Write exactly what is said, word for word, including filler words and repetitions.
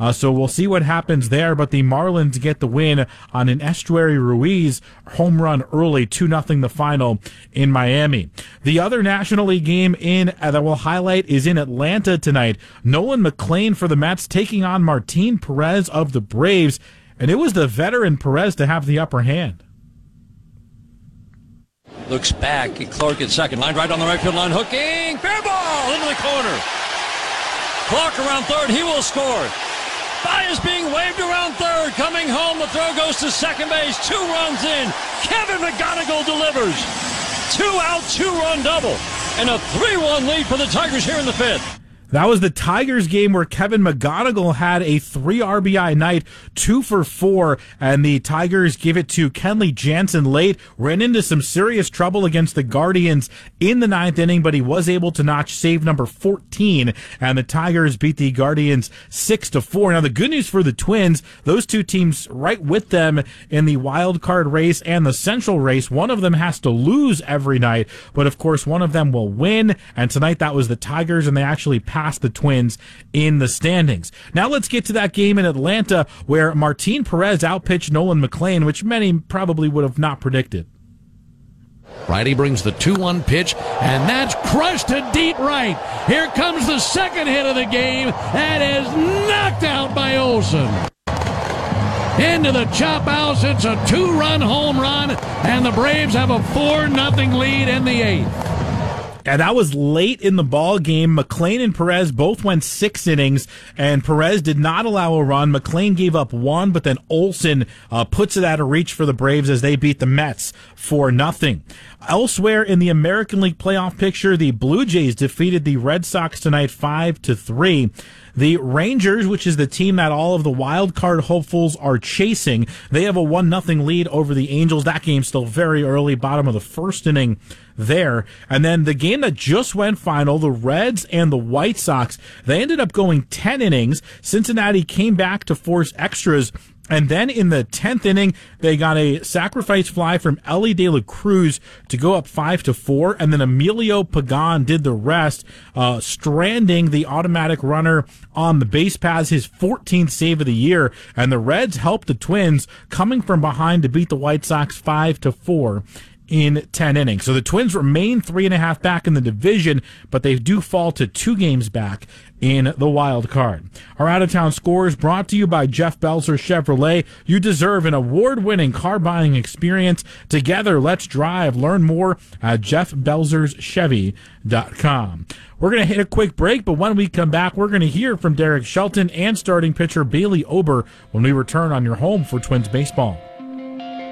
Uh, so we'll see what happens there. But the Marlins get the win on an Estuary Ruiz home run early, two nothing the final in Miami. The other National League game in uh, that we'll highlight is in Atlanta tonight. Nolan McLean for the Mets taking on Martin Perez of the Braves. And it was the veteran Perez to have the upper hand. Looks back. Clark at second. Line right on the right field line. Hooking. Fair ball into the corner. Clark around third. He will score. Baez being waved around third. Coming home. The throw goes to second base. Two runs in. Kevin McGonigal delivers. Two out, two run double. And a three one lead for the Tigers here in the fifth. That was the Tigers game where Kevin McGonigal had a three R B I night, two for four, and the Tigers give it to Kenley Jansen late. Ran into some serious trouble against the Guardians in the ninth inning, but he was able to notch save number fourteen, and the Tigers beat the Guardians six to four. Now, the good news for the Twins, those two teams right with them in the wild card race and the Central race, one of them has to lose every night, but of course one of them will win, and tonight that was the Tigers, and they actually passed the Twins in the standings. Now let's get to that game in Atlanta where Martin Perez outpitched Nolan McLean, which many probably would have not predicted. Righty brings the two one pitch, and that's crushed to deep right. Here comes the second hit of the game, and is knocked out by Olsen. Into the chop house, it's a two-run home run, and the Braves have a four nothing lead in the eighth. And that was late in the ball game. McLean and Perez both went six innings, and Perez did not allow a run. McLean gave up one, but then Olsen uh, puts it out of reach for the Braves as they beat the Mets for nothing. Elsewhere in the American League playoff picture, the Blue Jays defeated the Red Sox tonight five to three. The Rangers, which is the team that all of the wild card hopefuls are chasing, they have a one nothing lead over the Angels. That game's still very early, bottom of the first inning there. And then the game that just went final, the Reds and the White Sox, they ended up going ten innings. Cincinnati came back to force extras. And then in the tenth inning, they got a sacrifice fly from Elly De La Cruz to go up five to four, and then Emilio Pagan did the rest, uh, stranding the automatic runner on the base paths, his fourteenth save of the year. And the Reds helped the Twins coming from behind to beat the White Sox five to four. In ten innings. So the Twins remain three and a half back in the division, but they do fall to two games back in the wild card. Our out-of-town scores brought to you by Jeff Belzer Chevrolet. You deserve an award-winning car buying experience. Together, let's drive. Learn more at jeff belzers chevy dot com. We're going to hit a quick break, but when we come back, we're going to hear from Derek Shelton and starting pitcher Bailey Ober when we return on your home for Twins baseball.